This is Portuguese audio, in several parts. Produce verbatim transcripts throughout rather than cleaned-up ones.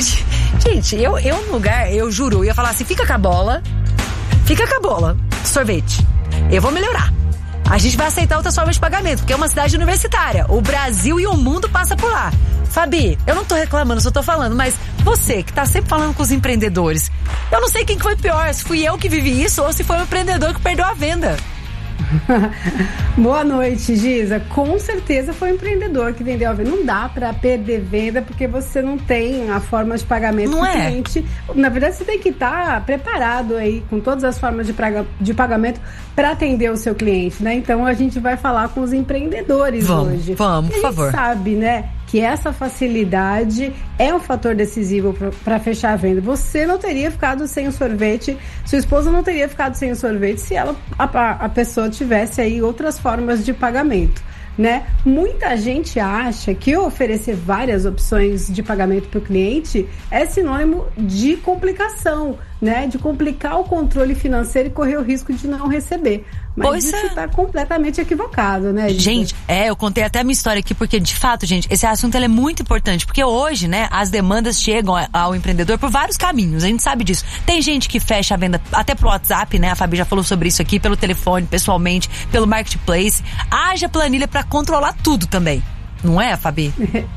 Gente, eu, eu no lugar, eu juro, eu ia falar assim, fica com a bola, fica com a bola, sorvete. Eu vou melhorar. A gente vai aceitar outras formas de pagamento, porque é uma cidade universitária. O Brasil e o mundo passa por lá. Fabi, eu não tô reclamando, só tô falando, mas você que tá sempre falando com os empreendedores, eu não sei quem que foi pior, se fui eu que vivi isso ou se foi o empreendedor que perdeu a venda. Boa noite, Giza. Com certeza foi o empreendedor que vendeu a venda. Não dá pra perder venda porque você não tem a forma de pagamento não do é. cliente. Na verdade, você tem que estar preparado aí com todas as formas de, praga, de pagamento para atender o seu cliente, né? Então a gente vai falar com os empreendedores vamos, hoje. Vamos, por favor. A gente sabe, né, que essa facilidade é um fator decisivo para fechar a venda. Você não teria ficado sem o sorvete, sua esposa não teria ficado sem o sorvete se ela, a, a pessoa tivesse aí outras formas de pagamento, né? Muita gente acha que oferecer várias opções de pagamento para o cliente é sinônimo de complicação, né? De complicar o controle financeiro e correr o risco de não receber. Mas pois isso está é. completamente equivocado, né, gente? Gente, é, eu contei até a minha história aqui, porque de fato, gente, esse assunto ele é muito importante, porque hoje, né, as demandas chegam ao empreendedor por vários caminhos, a gente sabe disso. Tem gente que fecha a venda até pro WhatsApp, né, a Fabi já falou sobre isso aqui, pelo telefone, pessoalmente, pelo marketplace. Haja planilha para controlar tudo também, não é, Fabi?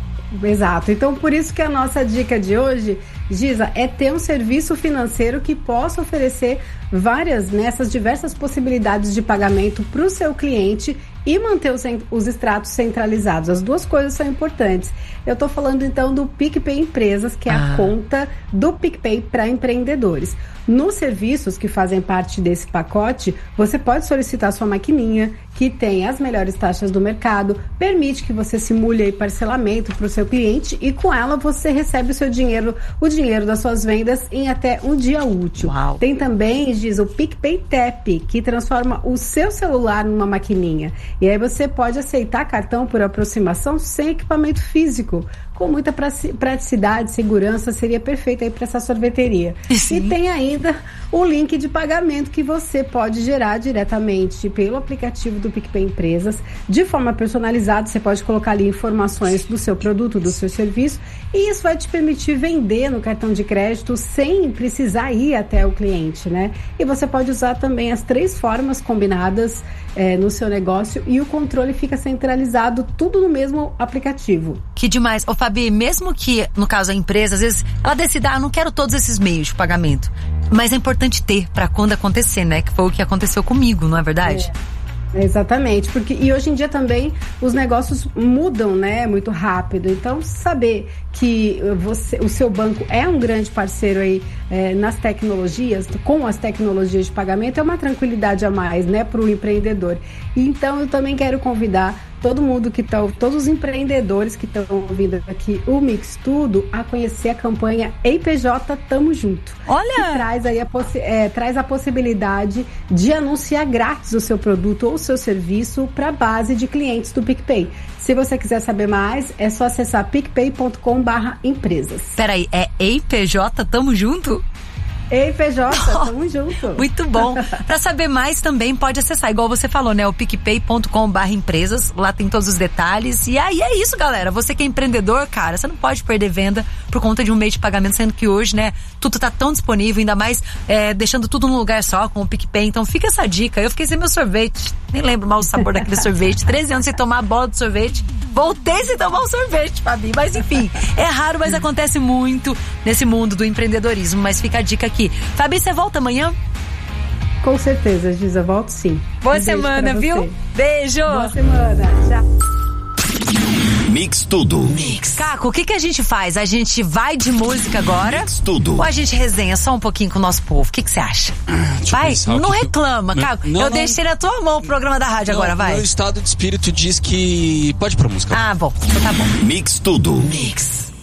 Exato, então por isso que a nossa dica de hoje, Giza, é ter um serviço financeiro que possa oferecer várias, nessas diversas possibilidades de pagamento para o seu cliente e manter os, os extratos centralizados. As duas coisas são importantes. Eu estou falando então do PicPay Empresas, que é ah. a conta do PicPay para empreendedores. Nos serviços que fazem parte desse pacote, você pode solicitar sua maquininha, que tem as melhores taxas do mercado, permite que você simule aí parcelamento para o seu cliente e com ela você recebe o seu dinheiro, o dinheiro das suas vendas em até um dia útil. Uau. Tem também, diz, o PicPay Tap, que transforma o seu celular numa maquininha. E aí você pode aceitar cartão por aproximação sem equipamento físico. Com muita praticidade, segurança, seria perfeito aí para essa sorveteria. Sim. E tem ainda o link de pagamento que você pode gerar diretamente pelo aplicativo do PicPay Empresas. De forma personalizada, você pode colocar ali informações do seu produto, do seu serviço, e isso vai te permitir vender no cartão de crédito sem precisar ir até o cliente, né? E você pode usar também as três formas combinadas é, no seu negócio e o controle fica centralizado, tudo no mesmo aplicativo. Que demais. Ô, Fabi, mesmo que, no caso, a empresa, às vezes, ela decida, ah, não quero todos esses meios de pagamento. Mas é importante ter para quando acontecer, né? Que foi o que aconteceu comigo, não é verdade? É, exatamente. Porque, e hoje em dia também os negócios mudam, né? Muito rápido. Então, saber que você, o seu banco é um grande parceiro aí é, nas tecnologias, com as tecnologias de pagamento, é uma tranquilidade a mais, né? Para o empreendedor. E, então, eu também quero convidar todo mundo que tá, todos os empreendedores que estão ouvindo aqui o Mix Tudo a conhecer a campanha E P J Tamo Junto. Olha! Que traz, aí a possi- é, traz a possibilidade de anunciar grátis o seu produto ou o seu serviço para a base de clientes do PicPay. Se você quiser saber mais, é só acessar picpay ponto com barra empresas. Peraí, é E P J Tamo Junto? E P J, tamo junto. Muito bom. Para saber mais também pode acessar, igual você falou, né? O picpay ponto com barra empresas. Lá tem todos os detalhes. E aí é isso, galera. Você que é empreendedor, cara, você não pode perder venda por conta de um meio de pagamento, sendo que hoje, né, tudo tá tão disponível, ainda mais é, deixando tudo num lugar só, com o PicPay. Então fica essa dica. Eu fiquei sem meu sorvete. Nem lembro mal o sabor daquele sorvete. treze anos sem tomar a bola do sorvete. Voltei sem tomar um sorvete, Fabi. Mas enfim, é raro, mas acontece muito nesse mundo do empreendedorismo. Mas fica a dica aqui. Fabi, você volta amanhã? Com certeza, Giza, volto sim. Boa um semana, viu? Beijo! Boa semana, tchau. Mix Tudo. Mix. Caco, o que que a gente faz? A gente vai de música agora? Mix Tudo. Ou a gente resenha só um pouquinho com o nosso povo? O que que você acha? Vai, não que reclama, que... Caco. Não, eu não... deixei na tua mão o programa da rádio não, agora, vai. Meu estado de espírito diz que pode ir pra música. Ah, bom, então tá bom. Mix Tudo. Mix.